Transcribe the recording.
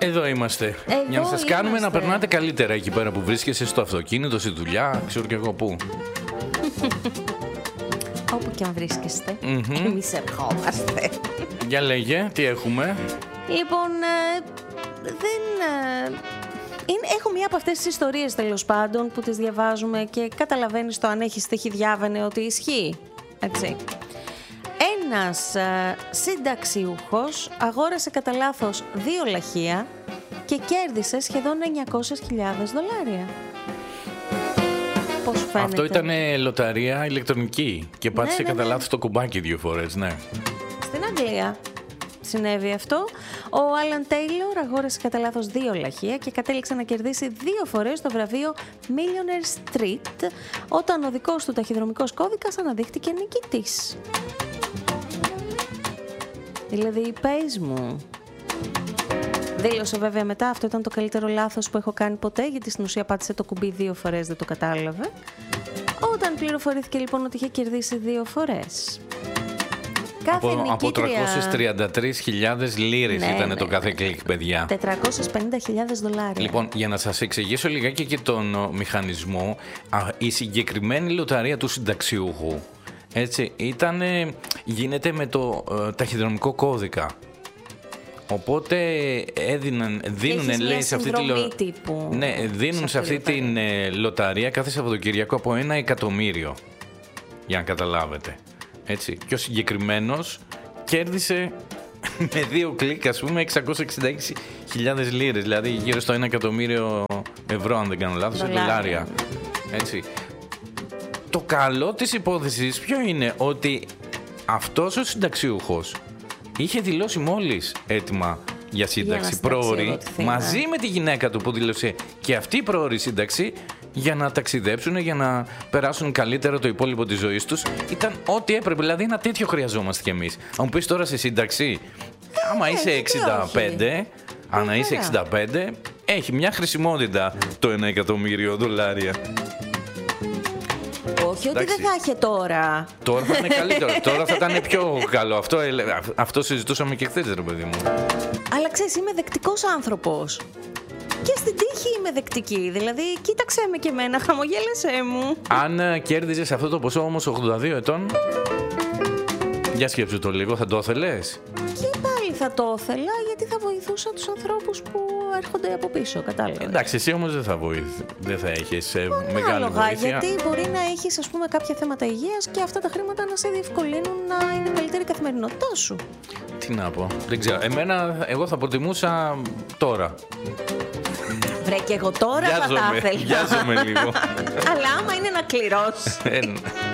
Εδώ είμαστε. Για να σας κάνουμε να περνάτε καλύτερα εκεί πέρα που βρίσκεσαι, στο αυτοκίνητο, στη δουλειά, ξέρω και εγώ πού. Όπου και αν βρίσκεστε, εμείς ερχόμαστε. Για λέγε, τι έχουμε. Λοιπόν, έχω μία από αυτές τις ιστορίες, τέλος πάντων, που τις διαβάζουμε και καταλαβαίνεις το αν έχει τύχει διάβανε ότι ισχύει. Έτσι. Ένας συνταξιούχος αγόρασε κατά λάθος 2 λαχεία και κέρδισε σχεδόν $900,000. Πώς φαίνεται? Αυτό ήταν λοταρία ηλεκτρονική και πάτησε κατά λάθος το κουμπάκι 2 φορές, ναι. Στην Αγγλία συνέβη αυτό. Ο Άλαν Τέιλορ αγόρασε κατά λάθος 2 λαχεία και κατέληξε να κερδίσει 2 φορές το βραβείο Millionaire Street, όταν ο δικός του ταχυδρομικός κώδικας αναδείχτηκε νικητής. Δηλαδή, πες μου. Δήλωσε βέβαια μετά, αυτό ήταν το καλύτερο λάθος που έχω κάνει ποτέ, γιατί στην ουσία πάτησε το κουμπί 2 φορές, δεν το κατάλαβε. Όταν πληροφορήθηκε λοιπόν ότι είχε κερδίσει 2 φορές. Από 333.000 λίρες ήταν το κάθε κλικ, παιδιά. $450,000. Λοιπόν, για να σας εξηγήσω λιγάκι και τον μηχανισμό, η συγκεκριμένη λοταρία του συνταξιούχου, έτσι, γίνεται με το ταχυδρομικό κώδικα. Οπότε δίνουν, λέει, σε αυτή δίνουν σε αυτή την λοταρία κάθε Σαββατοκυριακό από 1 εκατομμύριο. Για να καταλάβετε. Έτσι. Και ο συγκεκριμένος κέρδισε με 2 κλικ, ας πούμε, 666.000 λίρες. Δηλαδή γύρω στο 1 εκατομμύριο ευρώ, αν δεν κάνω λάθος, δολάρια. Έτσι. Το καλό της υπόθεσης ποιο είναι? Ότι αυτός ο συνταξιούχος είχε δηλώσει μόλις έτοιμα για σύνταξη πρόωρη, μαζί με τη γυναίκα του που δήλωσε και αυτή η πρόωρη σύνταξη, για να ταξιδέψουν, για να περάσουν καλύτερα το υπόλοιπο της ζωής τους. Ήταν ό,τι έπρεπε, δηλαδή ένα τέτοιο χρειαζόμαστε κι εμείς. Αν μου πεις τώρα σε σύνταξη, άμα είσαι 65, είσαι 65, έχει μια χρησιμότητα το 1 εκατομμύριο δολάρια. Όχι ότι δεν θα είχε τώρα. Τώρα θα είναι καλύτερο. Τώρα θα ήταν πιο καλό. Αυτό συζητούσαμε και χθες, ρε παιδί μου. Αλλά ξέρεις, είμαι δεκτικός άνθρωπος. Και στην τύχη είμαι δεκτική. Δηλαδή, κοίταξέ με και εμένα, χαμογέλασέ μου. Αν κέρδιζες αυτό το ποσό όμως 82 ετών, για σκέψου το λίγο, θα το ήθελες? Και πάλι θα το ήθελα, γιατί θα βοηθούσα τους ανθρώπους που έρχονται από πίσω, κατάλαβες. Εντάξει, εσύ όμως δεν θα έχεις μεγάλη βοήθεια. Γιατί μπορεί να έχεις, ας πούμε, κάποια θέματα υγείας και αυτά τα χρήματα να σε διευκολύνουν να είναι καλύτερη η καθημερινότητά σου. Τι να πω, δεν ξέρω. Εγώ θα προτιμούσα τώρα. Βρε, και εγώ τώρα θα τα ήθελα. Βιάζομαι λίγο. Αλλά άμα είναι να κληρώσεις.